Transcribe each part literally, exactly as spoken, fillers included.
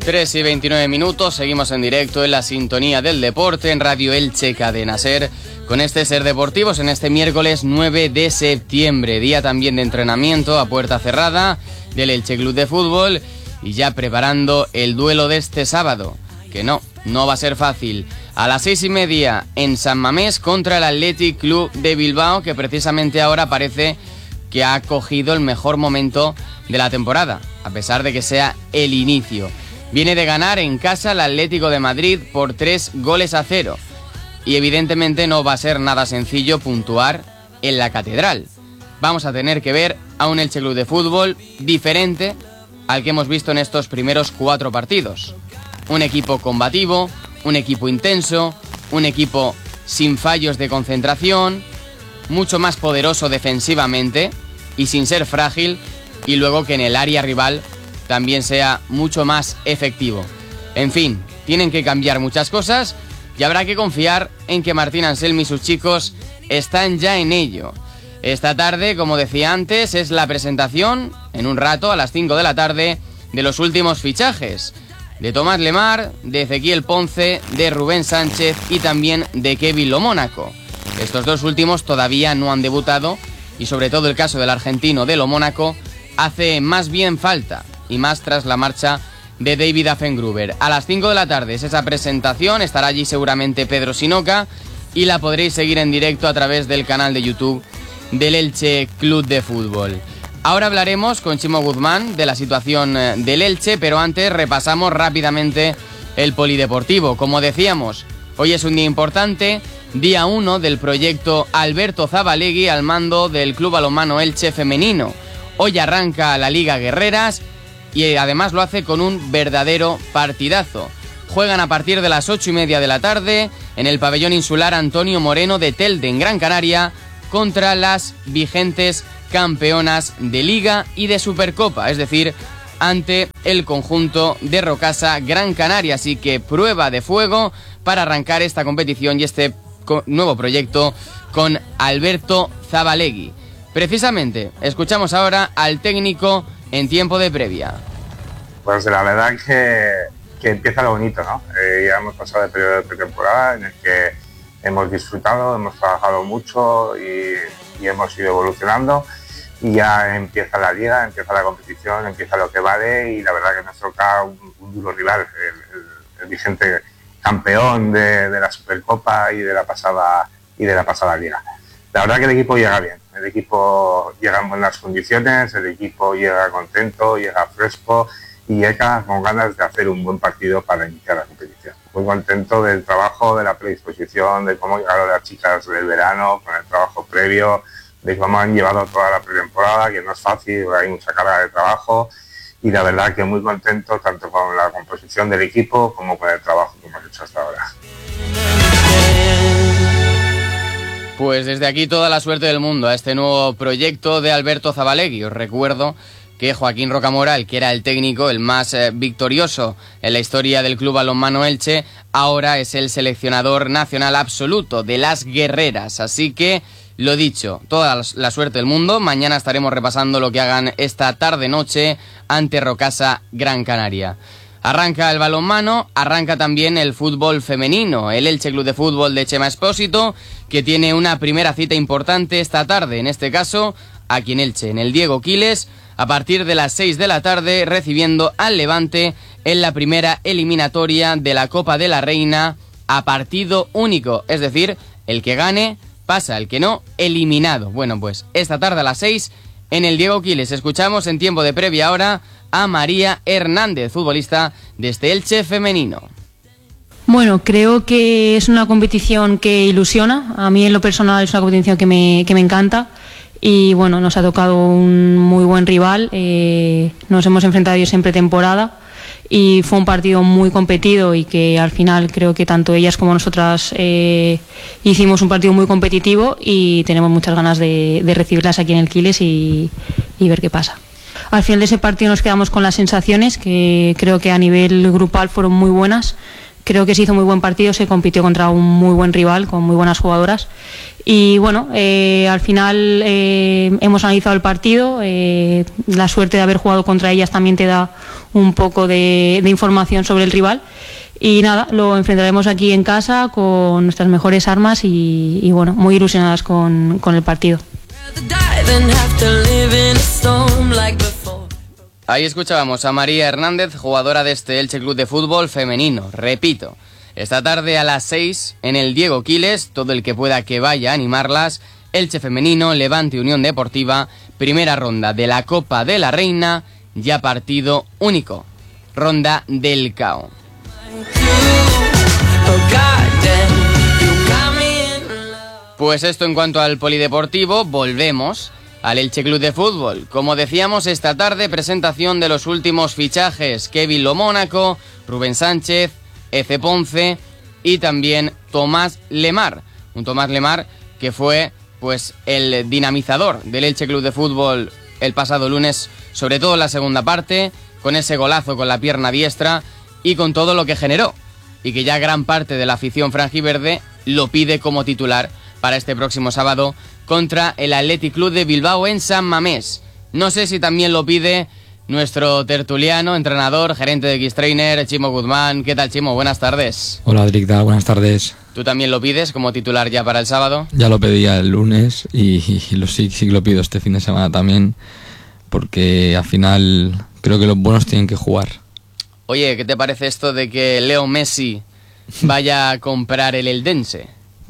tres y veintinueve minutos, seguimos en directo en la sintonía del deporte en Radio Elche Cadena Ser con este Ser Deportivos en este miércoles nueve de septiembre, día también de entrenamiento a puerta cerrada del Elche Club de Fútbol y ya preparando el duelo de este sábado, que no, no va a ser fácil. A las seis y media en San Mamés contra el Athletic Club de Bilbao, que precisamente ahora parece que ha cogido el mejor momento de la temporada, a pesar de que sea el inicio. Viene de ganar en casa el Atlético de Madrid por tres goles a cero. Y evidentemente no va a ser nada sencillo puntuar en la Catedral. Vamos a tener que ver a un Elche Club de Fútbol diferente al que hemos visto en estos primeros cuatro partidos. Un equipo combativo, un equipo intenso, un equipo sin fallos de concentración, mucho más poderoso defensivamente y sin ser frágil, y luego que en el área rival también sea mucho más efectivo. En fin, tienen que cambiar muchas cosas y habrá que confiar en que Martín Anselmi y sus chicos están ya en ello. Esta tarde, como decía antes, es la presentación, en un rato, a las cinco de la tarde, de los últimos fichajes. De Tomás Lemar, de Ezequiel Ponce, de Rubén Sánchez y también de Kevin Lomónaco. Estos dos últimos todavía no han debutado y sobre todo el caso del argentino de Lomónaco hace más bien falta, y más tras la marcha de David Affengruber. A las cinco de la tarde es esa presentación, estará allí seguramente Pedro Sinoca y la podréis seguir en directo a través del canal de YouTube del Elche Club de Fútbol. Ahora hablaremos con Chimo Guzmán de la situación del Elche, pero antes repasamos rápidamente el polideportivo. Como decíamos, hoy es un día importante, día uno del proyecto Alberto Zabalegui al mando del Club Balonmano Elche femenino. Hoy arranca la Liga Guerreras y además lo hace con un verdadero partidazo. Juegan a partir de las ocho y media de la tarde en el pabellón insular Antonio Moreno de Telde, en Gran Canaria, contra las vigentes campeonas de Liga y de Supercopa, es decir, ante el conjunto de Rocasa Gran Canaria. Así que prueba de fuego para arrancar esta competición y este nuevo proyecto con Alberto Zabalegui. Precisamente, escuchamos ahora al técnico en tiempo de previa. Pues la verdad que, que empieza lo bonito, ¿no? Eh, ya hemos pasado el periodo de pretemporada en el que hemos disfrutado, hemos trabajado mucho y, y hemos ido evolucionando, y ya empieza la liga, empieza la competición, empieza lo que vale, y la verdad que nos toca un, un duro rival, el, el, el vigente campeón de, de la Supercopa y de la pasada y de la pasada liga. La verdad que el equipo llega bien, el equipo llega en buenas condiciones, el equipo llega contento, llega fresco y llega con ganas de hacer un buen partido para iniciar la competición. Muy contento del trabajo, de la predisposición, de cómo llegaron las chicas del verano, con el trabajo previo, de cómo han llevado toda la pretemporada, que no es fácil, hay mucha carga de trabajo, y la verdad que muy contento tanto con la composición del equipo como con el trabajo que hemos hecho hasta ahora. Pues desde aquí toda la suerte del mundo a este nuevo proyecto de Alberto Zabalegui. Os recuerdo que Joaquín Rocamora, el que era el técnico, el más eh, victorioso en la historia del Club Balonmano Elche, ahora es el seleccionador nacional absoluto de las guerreras. Así que, lo dicho, toda la suerte del mundo. Mañana estaremos repasando lo que hagan esta tarde-noche ante Rocasa Gran Canaria. Arranca el balonmano, arranca también el fútbol femenino, el Elche Club de Fútbol de Chema Espósito, que tiene una primera cita importante esta tarde, en este caso aquí en Elche, en el Diego Quiles, a partir de las seis de la tarde, recibiendo al Levante en la primera eliminatoria de la Copa de la Reina a partido único, es decir, el que gane pasa, el que no, eliminado. Bueno, pues esta tarde a las seis en el Diego Quiles escuchamos en tiempo de previa ahora a María Hernández, futbolista de este Elche femenino. Bueno, creo que es una competición que ilusiona. A mí en lo personal es una competición que me, que me encanta. Y bueno, nos ha tocado un muy buen rival. Eh, nos hemos enfrentado a ellos en pretemporada y fue un partido muy competido y que al final creo que tanto ellas como nosotras eh, hicimos un partido muy competitivo y tenemos muchas ganas de, de recibirlas aquí en el Quiles y, y ver qué pasa. Al final de ese partido nos quedamos con las sensaciones que creo que a nivel grupal fueron muy buenas, creo que se hizo muy buen partido, se compitió contra un muy buen rival, con muy buenas jugadoras. Y bueno, eh, al final eh, hemos analizado el partido, eh, la suerte de haber jugado contra ellas también te da un poco de, de información sobre el rival. Y nada, lo enfrentaremos aquí en casa con nuestras mejores armas y, y bueno, muy ilusionadas con, con el partido. Ahí escuchábamos a María Hernández, jugadora de este Elche Club de Fútbol femenino. Repito, esta tarde a las seis en el Diego Quiles, todo el que pueda que vaya a animarlas. Elche femenino, Levante Unión Deportiva, primera ronda de la Copa de la Reina, ya partido único, ronda del C A O. Pues esto en cuanto al polideportivo. Volvemos al Elche Club de Fútbol. Como decíamos, esta tarde presentación de los últimos fichajes: Kevin Lo Mónaco, Rubén Sánchez, Ece Ponce y también Tomás Lemar. Un Tomás Lemar que fue pues el dinamizador del Elche Club de Fútbol el pasado lunes, sobre todo en la segunda parte, con ese golazo con la pierna diestra y con todo lo que generó, y que ya gran parte de la afición franjiverde lo pide como titular para este próximo sábado contra el Athletic Club de Bilbao en San Mamés. No sé si también lo pide nuestro tertuliano, entrenador, gerente de X-Trainer, Chimo Guzmán. ¿Qué tal, Chimo? Buenas tardes. Hola, Dricda, buenas tardes. ¿Tú también lo pides como titular ya para el sábado? Ya lo pedía el lunes y, y lo, sí, sí que lo pido este fin de semana también, porque al final creo que los buenos tienen que jugar. Oye, ¿qué te parece esto de que Leo Messi vaya a comprar el Eldense?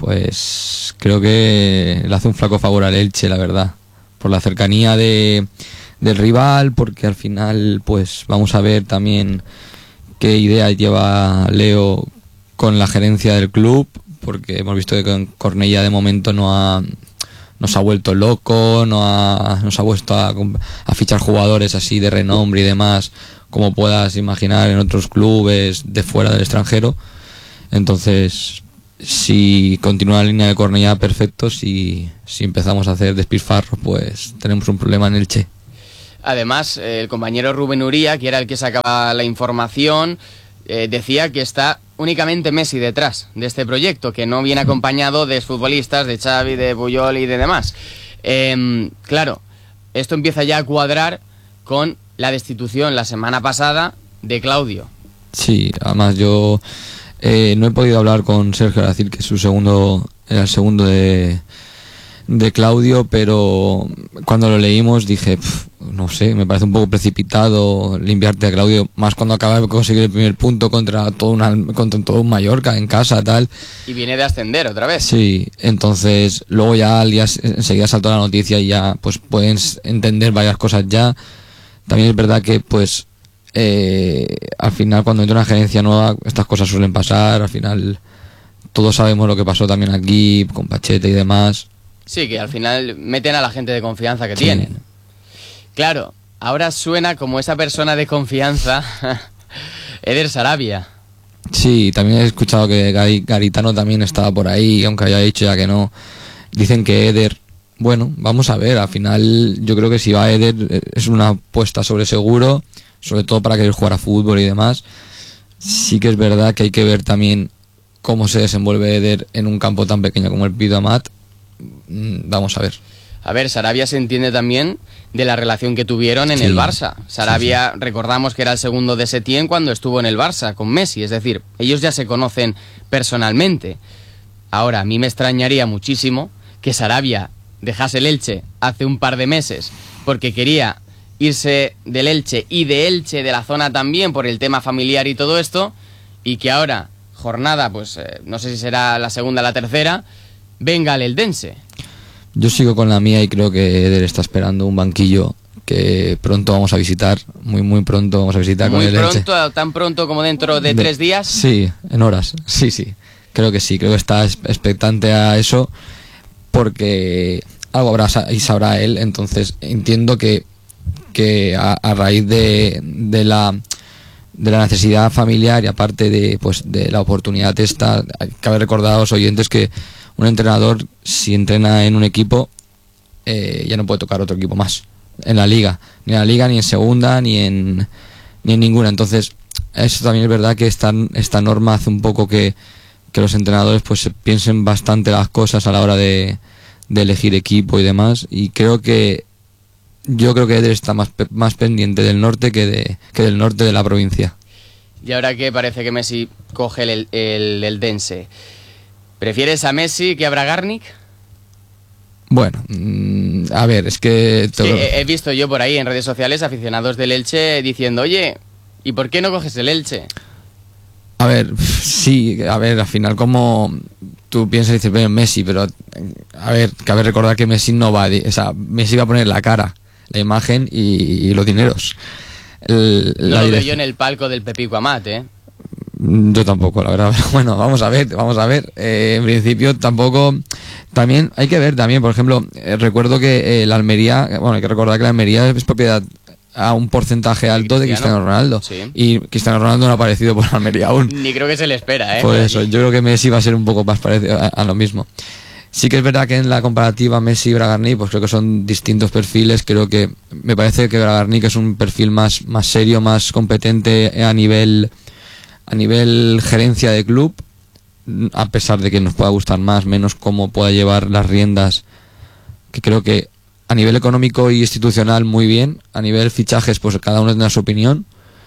Pues creo que le hace un flaco favor al Elche, la verdad, por la cercanía de, del rival, porque al final pues vamos a ver también qué idea lleva Leo con la gerencia del club, porque hemos visto que con Cornellá de momento no ha no se ha vuelto loco, no ha, no se ha vuelto a, a fichar jugadores así de renombre y demás, como puedas imaginar en otros clubes de fuera del extranjero. Entonces, si continúa la línea de Cornellá, perfecto. Si, si empezamos a hacer despilfarros, pues tenemos un problema en el Che. Además, el compañero Rubén Uría, que era el que sacaba la información, eh, decía que está únicamente Messi detrás de este proyecto, que no viene acompañado de futbolistas, de Xavi, de Puyol y de demás. Eh, claro, esto empieza ya a cuadrar con la destitución la semana pasada de Claudio. Sí, además yo eh, no he podido hablar con Sergio Aracil, que es su segundo, era el segundo de, de Claudio, pero cuando lo leímos dije, pff, no sé, me parece un poco precipitado limpiarte a Claudio, más cuando acaba de conseguir el primer punto contra todo, una, contra todo un Mallorca en casa, tal. Y viene de ascender otra vez. Sí, entonces luego ya al día enseguida saltó la noticia y ya pues pueden entender varias cosas ya. También es verdad que pues eh, al final cuando entra una gerencia nueva estas cosas suelen pasar, al final todos sabemos lo que pasó también aquí con Pachete y demás. Sí, que al final meten a la gente de confianza que sí tienen. Claro, ahora suena como esa persona de confianza, Eder Sarabia. Sí, también he escuchado que Garitano también estaba por ahí, aunque haya dicho ya que no. Dicen que Eder, bueno, vamos a ver, al final yo creo que si va Eder es una apuesta sobre seguro, sobre todo para querer jugar a fútbol y demás. Sí que es verdad que hay que ver también cómo se desenvuelve Eder en un campo tan pequeño como el Pido Amat. Vamos a ver. A ver, Sarabia se entiende también de la relación que tuvieron en sí, el Barça. Sarabia, sí, sí. Recordamos que era el segundo de Setién cuando estuvo en el Barça con Messi, es decir, ellos ya se conocen personalmente. Ahora, a mí me extrañaría muchísimo que Sarabia dejase el Elche hace un par de meses porque quería irse del Elche y de Elche, de la zona también, por el tema familiar y todo esto, y que ahora, jornada, pues eh, no sé si será la segunda o la tercera, venga al Eldense. Yo sigo con la mía y creo que Eder está esperando un banquillo que pronto vamos a visitar, muy muy pronto vamos a visitar muy con el Elche. Pronto, tan pronto como dentro de, de tres días. Sí, en horas, sí, sí, creo que sí, creo que está expectante a eso porque algo habrá y sabrá él, entonces entiendo que, que a, a raíz de, de la de la necesidad familiar y aparte de pues de la oportunidad esta, cabe recordar a los oyentes que un entrenador, si entrena en un equipo, eh, ya no puede tocar otro equipo más en la liga, ni en la liga, ni en segunda, ni en ni en ninguna. Entonces, eso también es verdad que esta, esta norma hace un poco que, que los entrenadores pues se piensen bastante las cosas a la hora de, de elegir equipo y demás, y creo que yo creo que Eder está más, más pendiente del norte que, de, que del norte de la provincia. Y ahora que parece que Messi coge el, el, el Dense, ¿prefieres a Messi que a Bragarnik? Bueno, mmm, a ver, es que... Todo... Sí, he, he visto yo por ahí en redes sociales aficionados del Elche diciendo, oye, ¿y por qué no coges el Elche? A ver, sí, a ver, al final como tú piensas y dices, bueno, Messi, pero a ver, cabe recordar que Messi no va, o sea, Messi va a poner la cara, la imagen y, y los dineros. El, no la lo veo yo en el palco del Pepico Amat, ¿eh? Yo tampoco, la verdad. Bueno, vamos a ver, vamos a ver. Eh, en principio tampoco... También hay que ver también, por ejemplo, eh, recuerdo que eh, la Almería, bueno, hay que recordar que la Almería es propiedad a un porcentaje alto de Cristiano Ronaldo. Sí. Y Cristiano Ronaldo no ha aparecido por la Almería aún. Ni creo que se le espera, ¿eh? Por eso, yo creo que Messi va a ser un poco más parecido a, a lo mismo. Sí que es verdad que en la comparativa Messi y Bragarnik, pues creo que son distintos perfiles. Creo que me parece que Bragarnik es un perfil más, más serio, más competente a nivel... a nivel gerencia de club, a pesar de que nos pueda gustar más, menos cómo pueda llevar las riendas, que creo que a nivel económico y institucional muy bien, a nivel fichajes pues cada uno tendrá su opinión,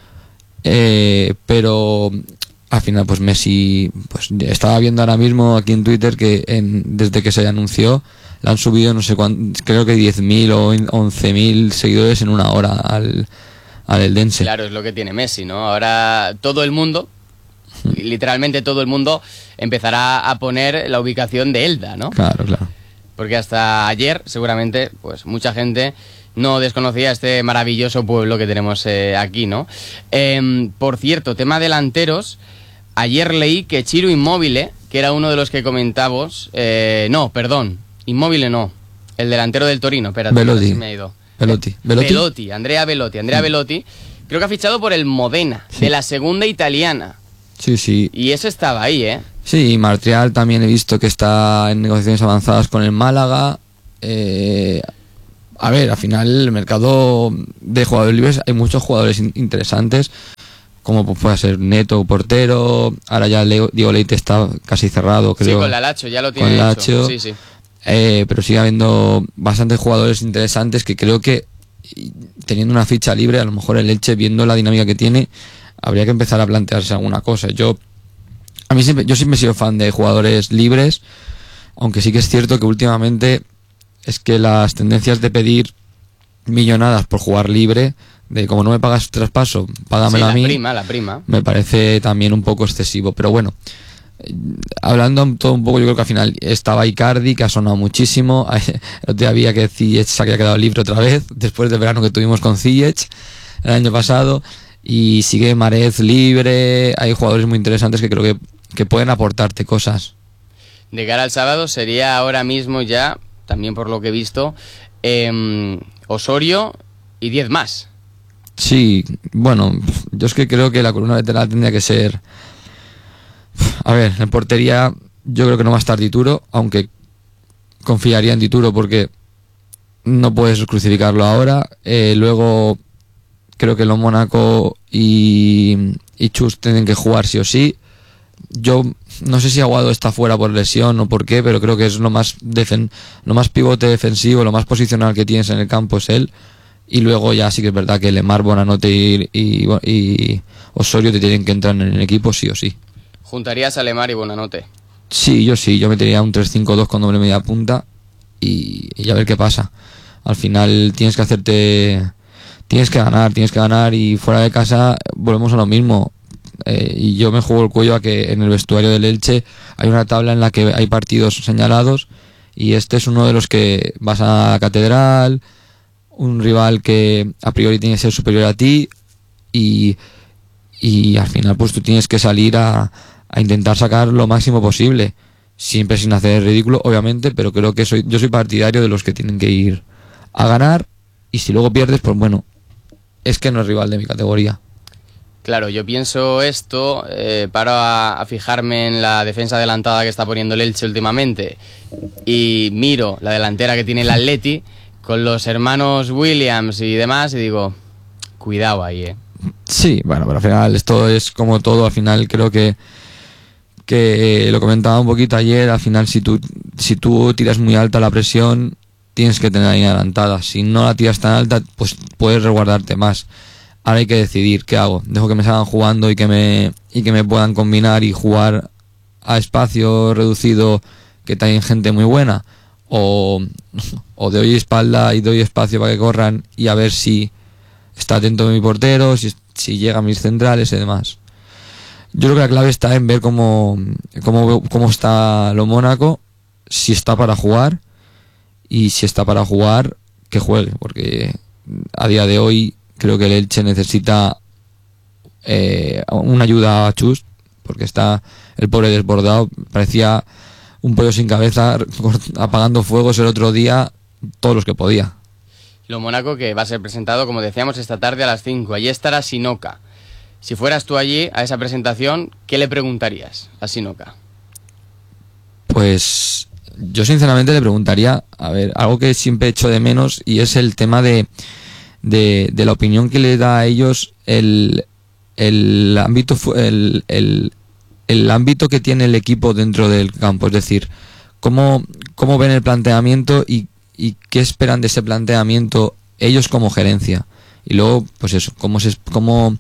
eh, pero al final pues Messi, pues estaba viendo ahora mismo aquí en Twitter que en, desde que se anunció le han subido no sé cuánto, creo que diez mil o once mil seguidores en una hora al al Eldense. Claro, es lo que tiene Messi, ¿no? Ahora todo el mundo, literalmente todo el mundo, empezará a poner la ubicación de Elda, ¿no? Claro, claro. Porque hasta ayer, seguramente, pues mucha gente no desconocía este maravilloso pueblo que tenemos eh, aquí, ¿no? Eh, por cierto, tema delanteros, ayer leí que Ciro Immobile, que era uno de los que comentábamos, eh, no, perdón, Immobile no, el delantero del Torino, espérate, Velotti. Si me ha ido. Velotti. Velotti. Velotti, Andrea Velotti. Andrea Velotti, creo que ha fichado por el Modena, sí, de la segunda italiana. Sí, sí. Y eso estaba ahí, ¿eh? Sí, y Martial también he visto que está en negociaciones avanzadas con el Málaga. Eh, a ver, al final el mercado de jugadores libres hay muchos jugadores in- interesantes, como puede ser Neto, portero. Ahora ya Leo, Diego Leite está casi cerrado, creo. Sí, con la Lacho, ya lo tiene con hecho. Lacho. Sí, sí. Eh, pero sigue habiendo bastantes jugadores interesantes que creo que teniendo una ficha libre, a lo mejor el Elche, viendo la dinámica que tiene, habría que empezar a plantearse alguna cosa. Yo a mí siempre, yo siempre he sido fan de jugadores libres, aunque sí que es cierto que últimamente es que las tendencias de pedir millonadas por jugar libre, de como no me pagas traspaso, págamelo sí, a mí, la prima, la prima, me parece también un poco excesivo, pero bueno. Hablando todo un poco, yo creo que al final estaba Icardi, que ha sonado muchísimo. El otro día había que Ziyech se había quedado libre otra vez, después del verano que tuvimos con Ziyech el año pasado, y sigue Marez libre. Hay jugadores muy interesantes que creo que, que pueden aportarte cosas. De cara al sábado sería ahora mismo ya, también por lo que he visto, eh, Osorio y diez más. Sí, bueno, yo es que creo que la columna lateral tendría que ser... A ver, en portería yo creo que no va a estar Dituro, aunque confiaría en Dituro porque no puedes crucificarlo ahora. Eh, luego creo que los Mónaco y, y Chus tienen que jugar sí o sí. Yo no sé si Aguado está fuera por lesión o por qué, pero creo que es lo más defen- lo más pivote defensivo, lo más posicional que tienes en el campo es él. Y luego ya sí que es verdad que Lemar, Bonanote y, y, y Osorio te tienen que entrar en el equipo sí o sí. ¿Juntarías a Lemar y Bonanote? Sí, yo sí, yo metería un tres cinco dos con doble media punta y, y a ver qué pasa. Al final tienes que hacerte... Tienes que ganar, tienes que ganar y fuera de casa volvemos a lo mismo. Eh, y yo me juego el cuello a que en el vestuario del Elche hay una tabla en la que hay partidos señalados y este es uno de los que vas a la Catedral, un rival que a priori tiene que ser superior a ti y, y al final pues tú tienes que salir a... a intentar sacar lo máximo posible, siempre sin hacer ridículo, obviamente, pero creo que soy yo soy partidario de los que tienen que ir a ganar y si luego pierdes, pues bueno, es que no es rival de mi categoría. Claro, yo pienso esto, eh, paro a, a fijarme en la defensa adelantada que está poniendo el Elche últimamente y miro la delantera que tiene el Atleti con los hermanos Williams y demás y digo, cuidado ahí, eh. Sí, Sí, bueno, pero al final esto es como todo, al final creo que que lo comentaba un poquito ayer, al final si tú si tú tiras muy alta la presión, tienes que tener la línea adelantada. Si no la tiras tan alta, pues puedes resguardarte más. Ahora hay que decidir qué hago. Dejo que me salgan jugando y que me y que me puedan combinar y jugar a espacio reducido, que también gente muy buena, o, o doy espalda y doy espacio para que corran y a ver si está atento mi portero, si, si llegan mis centrales y demás. Yo creo que la clave está en ver cómo, cómo, cómo está lo Mónaco, si está para jugar, y si está para jugar, que juegue, porque a día de hoy creo que el Elche necesita eh, una ayuda a Chus, porque está el pobre desbordado, parecía un pollo sin cabeza, apagando fuegos el otro día, todos los que podía. Lo Mónaco que va a ser presentado, como decíamos, esta tarde a las cinco. Allí estará Sinoca. Si fueras tú allí a esa presentación, ¿qué le preguntarías a Sinoca? Pues yo sinceramente le preguntaría, a ver, algo que siempre echo de menos, y es el tema de, de, de la opinión que le da a ellos el, el ámbito el, el, el ámbito que tiene el equipo dentro del campo, es decir, cómo, cómo ven el planteamiento y, y qué esperan de ese planteamiento ellos como gerencia. Y luego, pues eso, cómo se cómo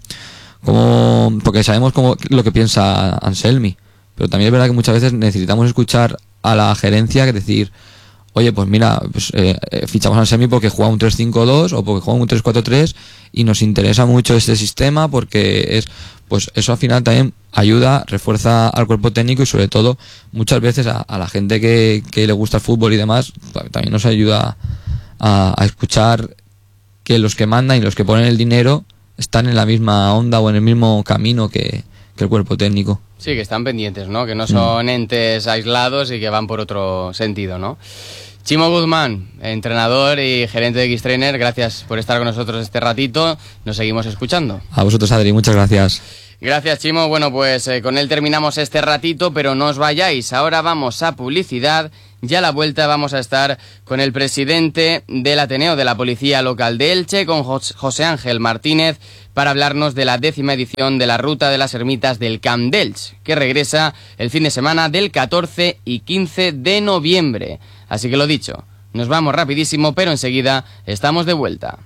Como, porque sabemos cómo, lo que piensa Anselmi, pero también es verdad que muchas veces necesitamos escuchar a la gerencia, que decir, oye, pues mira, pues, eh, fichamos a Anselmi porque juega un tres cinco dos o porque juega un tres cuatro tres y nos interesa mucho este sistema, porque es, pues eso al final también ayuda, refuerza al cuerpo técnico y sobre todo muchas veces a, a la gente que, que le gusta el fútbol y demás, también nos ayuda a, a escuchar que los que mandan y los que ponen el dinero están en la misma onda o en el mismo camino que, que el cuerpo técnico. Sí, que están pendientes, ¿no? Que no son mm. entes aislados y que van por otro sentido, ¿no? Chimo Guzmán, entrenador y gerente de X-Trainer, gracias por estar con nosotros este ratito. Nos seguimos escuchando. A vosotros, Adri, muchas gracias. Gracias, Chimo. Bueno, pues eh, con él terminamos este ratito, pero no os vayáis. Ahora vamos a publicidad. Ya a la vuelta vamos a estar con el presidente del Ateneo de la Policía Local de Elche, con José Ángel Martínez, para hablarnos de la décima edición de la Ruta de las Ermitas del Camp d'Elche, que regresa el fin de semana del catorce y quince de noviembre. Así que lo dicho, nos vamos rapidísimo, pero enseguida estamos de vuelta.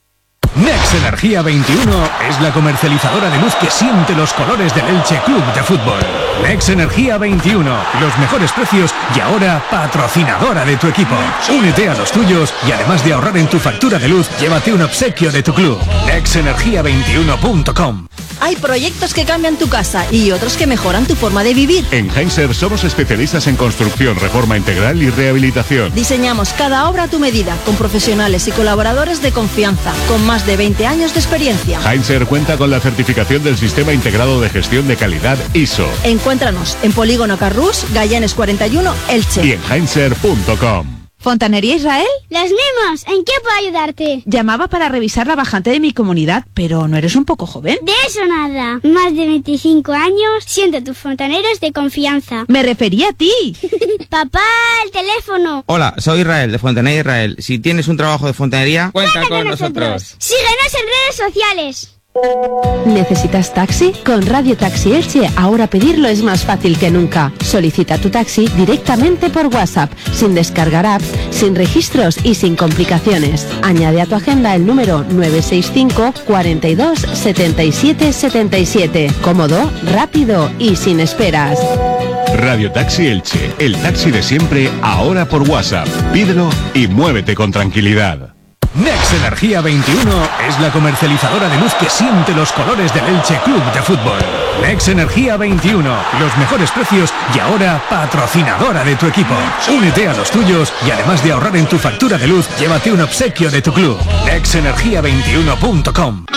Next Energía veintiuno es la comercializadora de luz que siente los colores del Elche Club de Fútbol. Next Energía veintiuno, los mejores precios y ahora patrocinadora de tu equipo. Únete a los tuyos y además de ahorrar en tu factura de luz, llévate un obsequio de tu club. next energía veintiuno punto com. Hay proyectos que cambian tu casa y otros que mejoran tu forma de vivir. En Heinzer somos especialistas en construcción, reforma integral y rehabilitación. Diseñamos cada obra a tu medida, con profesionales y colaboradores de confianza, con más de veinte años de experiencia. Heinzer cuenta con la certificación del Sistema Integrado de Gestión de Calidad I S O. Encuéntranos en Polígono Carrús, Gallanes cuarenta y uno, Elche. Y en heinzer punto com. ¿Fontanería Israel? ¡Los mismos! ¿En qué puedo ayudarte? Llamaba para revisar la bajante de mi comunidad, pero ¿no eres un poco joven? De eso nada. Más de veinticinco años, siendo tus fontaneros de confianza. Me refería a ti. Papá, el teléfono. Hola, soy Israel, de Fontanería Israel. Si tienes un trabajo de fontanería, cuenta con, con nosotros. nosotros. Síguenos en redes sociales. ¿Necesitas taxi? Con Radio Taxi Elche ahora pedirlo es más fácil que nunca. Solicita tu taxi directamente por WhatsApp, sin descargar apps, sin registros y sin complicaciones. Añade a tu agenda el número nueve seis cinco, cuarenta y dos, setenta y siete, setenta y siete. Cómodo, rápido y sin esperas. Radio Taxi Elche, el taxi de siempre, ahora por WhatsApp. Pídelo y muévete con tranquilidad. Next Energía veintiuno es la comercializadora de luz que siente los colores del Elche Club de Fútbol. Next Energía veintiuno, los mejores precios y ahora patrocinadora de tu equipo. Únete a los tuyos y además de ahorrar en tu factura de luz, llévate un obsequio de tu club. next energía veintiuno punto com.